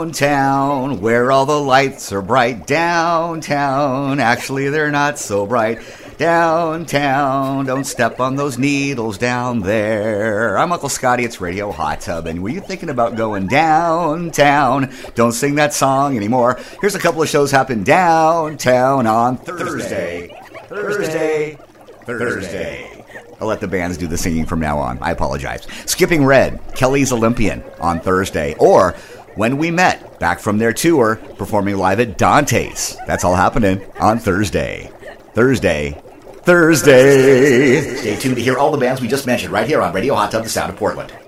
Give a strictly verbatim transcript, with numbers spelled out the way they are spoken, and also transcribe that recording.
downtown, where all the lights are bright. Downtown, actually they're not so bright. Downtown, don't step on those needles down there. I'm Uncle Scotty, it's Radio Hot Tub, and were you thinking about going downtown? Don't sing that song anymore. Here's a couple of shows happen downtown on Thursday. Thursday. Thursday. I'll let the bands do the singing from now on. I apologize. Skipping Red, Kelly's Olympian on Thursday. Or When We Met, back from their tour, performing live at Dante's. That's all happening on Thursday. Thursday. Thursday. Stay tuned to hear all the bands we just mentioned right here on Radio Hot Tub, the sound of Portland.